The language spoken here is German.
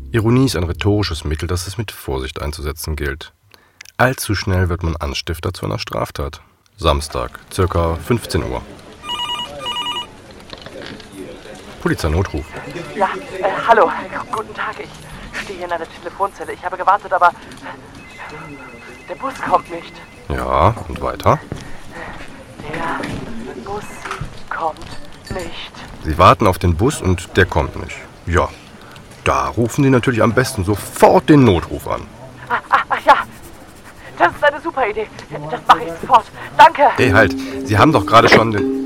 Ironie ist ein rhetorisches Mittel, das es mit Vorsicht einzusetzen gilt. Allzu schnell wird man Anstifter zu einer Straftat. Samstag, ca. 15 Uhr. Polizeinotruf. Ja, hallo, guten Tag. Ich stehe hier in einer Telefonzelle. Ich habe gewartet, aber der Bus kommt nicht. Ja, und weiter? Der Bus kommt nicht. Sie warten auf den Bus und der kommt nicht. Ja, da rufen Sie natürlich am besten sofort den Notruf an. Ach ja, das ist eine super Idee. Das mache ich sofort. Danke. Hey, halt, Sie haben doch gerade schon den...